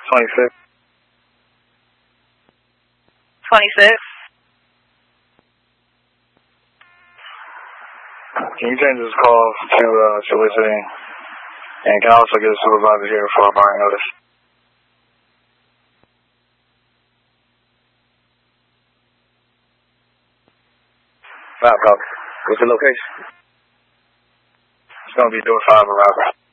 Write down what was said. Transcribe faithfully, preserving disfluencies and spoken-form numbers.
twenty-six. twenty-six. Can you change this call to uh, soliciting? And can I also get a supervisor here before I buy notice? Five call. What's the location? It's going to be door five arrival.